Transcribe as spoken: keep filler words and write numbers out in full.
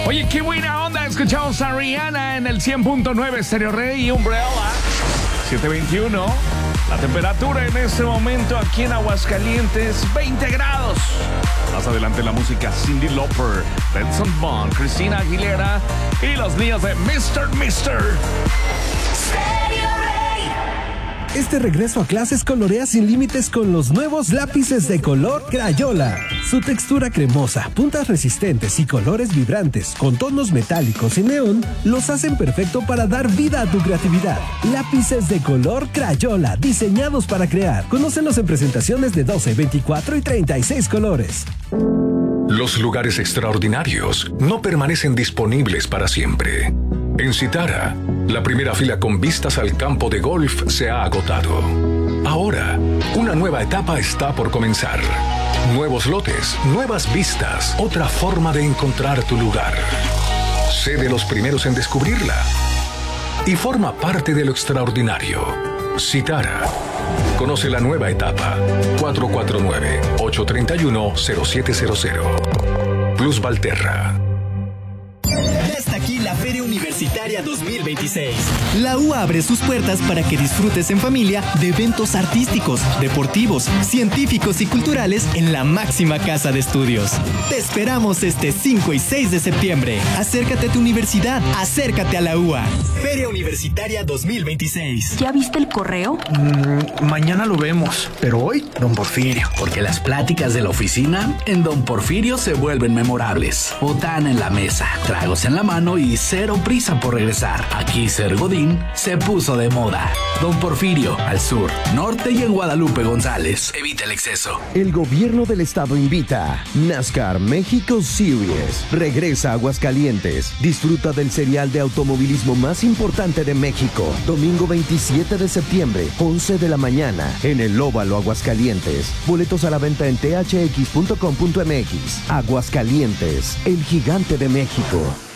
Oye, qué buena onda. Escuchamos a Rihanna en el cien punto nueve Stereo Rey y Umbrella. siete veintiuno. La temperatura en este momento aquí en Aguascalientes, veinte grados. Más adelante la música Cyndi Lauper, Benson Bond, Cristina Aguilera y los niños de mister mister Este regreso a clases colorea sin límites con los nuevos lápices de color Crayola. Su textura cremosa, puntas resistentes y colores vibrantes con tonos metálicos y neón los hacen perfecto para dar vida a tu creatividad. Lápices de color Crayola, diseñados para crear. Conócelos en presentaciones de doce, veinticuatro y treinta y seis colores. Los lugares extraordinarios no permanecen disponibles para siempre. En Citara, la primera fila con vistas al campo de golf se ha agotado. Ahora, una nueva etapa está por comenzar. Nuevos lotes, nuevas vistas, otra forma de encontrar tu lugar. Sé de los primeros en descubrirla y forma parte de lo extraordinario. Citara. Conoce la nueva etapa. cuatro cuatro nueve, ocho tres uno, cero siete cero cero. Plus Valterra. Hasta aquí la Feria Universitaria dos mil veintiséis. La U A abre sus puertas para que disfrutes en familia de eventos artísticos, deportivos, científicos y culturales en la máxima casa de estudios. Te esperamos este cinco y seis de septiembre. Acércate a tu universidad, acércate a la U A. Feria Universitaria dos mil veintiséis. ¿Ya viste el correo? Mm, mañana lo vemos, pero hoy, don Porfirio. Porque las pláticas de la oficina en Don Porfirio se vuelven memorables. Botana en la mesa, tragos en la mano y cero prisa por regresar. Aquí ser Godín se puso de moda. Don Porfirio, al sur, norte y en Guadalupe González. Evita el exceso. El gobierno del estado invita. NASCAR México Series. Regresa a Aguascalientes. Disfruta del serial de automovilismo más importante de México. Domingo veintisiete de septiembre, once de la mañana, en el Óvalo Aguascalientes. Boletos a la venta en t h x punto com punto m x. Aguascalientes, el gigante de México.